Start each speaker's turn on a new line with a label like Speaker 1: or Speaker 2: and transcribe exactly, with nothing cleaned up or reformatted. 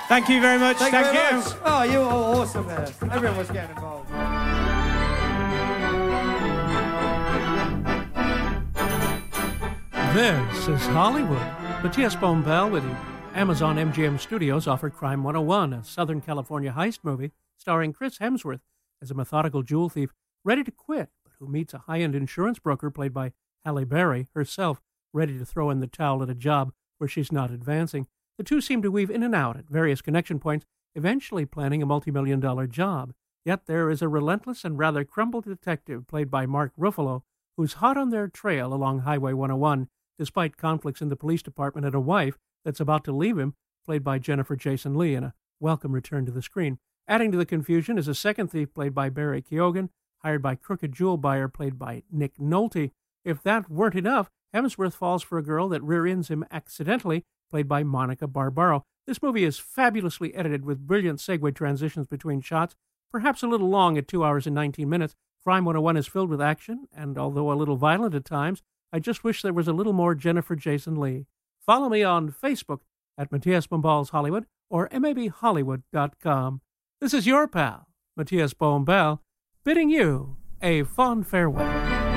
Speaker 1: Thank you very much.
Speaker 2: Thank,
Speaker 1: Thank
Speaker 2: you.
Speaker 1: you.
Speaker 2: Very much. Oh, you were awesome there. Everyone was getting involved.
Speaker 3: This is Hollywood. Matthias Bombell with you. Amazon M G M Studios offered Crime one oh one, a Southern California heist movie starring Chris Hemsworth as a methodical jewel thief ready to quit, but who meets a high-end insurance broker played by Halle Berry, herself ready to throw in the towel at a job where she's not advancing. The two seem to weave in and out at various connection points, eventually planning a multi-million dollar job. Yet there is a relentless and rather crumbled detective played by Mark Ruffalo who's hot on their trail along Highway one oh one, despite conflicts in the police department and a wife that's about to leave him, played by Jennifer Jason Leigh in a welcome return to the screen. Adding to the confusion is a second thief played by Barry Keoghan, hired by crooked jewel buyer played by Nick Nolte. If that weren't enough, Hemsworth falls for a girl that rear-ends him accidentally, played by Monica Barbaro. This movie is fabulously edited with brilliant segue transitions between shots, perhaps a little long at two hours and nineteen minutes. Crime one oh one is filled with action, and although a little violent at times, I just wish there was a little more Jennifer Jason Leigh. Follow me on Facebook at Matthias Bombell's Hollywood or M A B Hollywood dot com. This is your pal, Matthias Bombell, bidding you a fond farewell.